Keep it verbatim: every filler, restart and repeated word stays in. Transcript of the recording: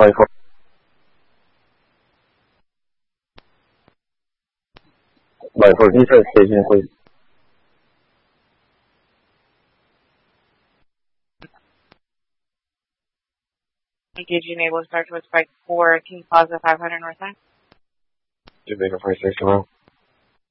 by four. By four, defense station, please. Engaging able to start with Spike four, King Plaza, five hundred North Side. Jamaica Fire Station, well.